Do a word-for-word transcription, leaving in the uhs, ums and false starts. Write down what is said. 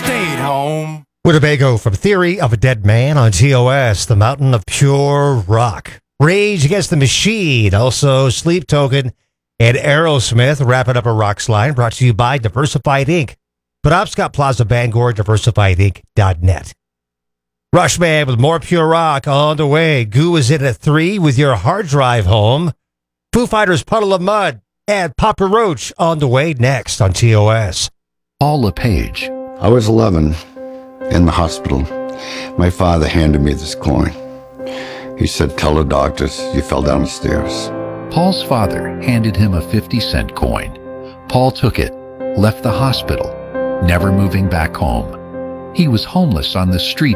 stayed home. Winnebago from Theory of a Dead Man on T O S, The Mountain of Pure Rock. Rage Against the Machine, also Sleep Token, and Aerosmith wrapping up a Rocks line brought to you by Diversified Incorporated. Penobscot Plaza, Bangor, diversified inc dot net. Rushman with more Pure Rock on the way. Goo is in at three with your hard drive home. Foo Fighters, Puddle of Mud, and Papa Roach on the way next on T O S. Paul LePage. I was eleven in the hospital. My father handed me this coin. He said, tell the doctors you fell down the stairs. Paul's father handed him a fifty cent coin. Paul took it, left the hospital, never moving back home. He was homeless on the street